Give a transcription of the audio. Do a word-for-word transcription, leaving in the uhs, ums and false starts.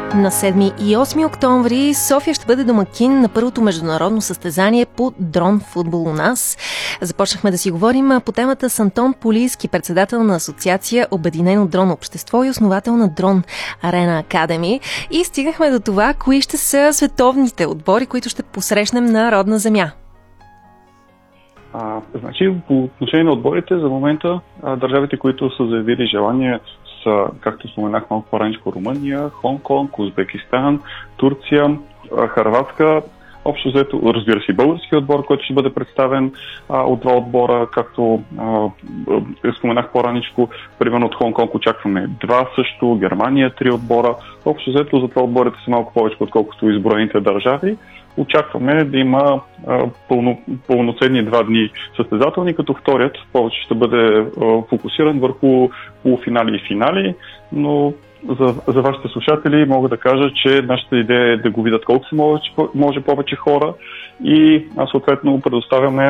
На седми и осми октомври София ще бъде домакин на първото международно състезание по дрон футбол у нас. Започнахме да си говорим по темата с Антон Полийски, председател на асоциация Обединено дрон общество и основател на Дрон Арена Академи. И стигнахме до това, кои ще са световните отбори, които ще посрещнем на родна земя. А, значи, по отношение на отборите, за момента а, държавите, които са заявили желание, са, както споменах малко по-раничко, Румъния, Хонг-Конг, Узбекистан, Турция, Хърватска. Общо взето, разбира се, български отбор, който ще бъде представен а, от два отбора, както а, споменах по-раничко, примерно от Хонг-Конг очакваме два също, Германия три отбора. Общо взето, за това отборите са малко повече, отколкото изброените държави. Очакваме да има а, пълно, пълноценни два дни състезателни, като вторият повече ще бъде а, фокусиран върху полуфинали и финали, но за, за вашите слушатели мога да кажа, че нашата идея е да го видят колко се може, може повече хора и съответно предоставяме